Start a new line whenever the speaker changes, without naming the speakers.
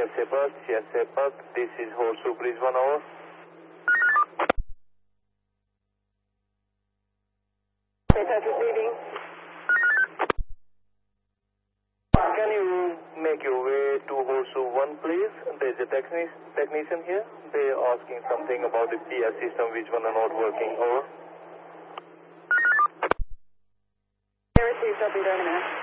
Yes, Park. This is Horseshoe Bridge 1 hour.
Receiving.
Can you make your way to Horseshoe 1, please? There's a technician here. They're asking something about the PS system which one are not working. Over.
Received. I'll be there in a minute.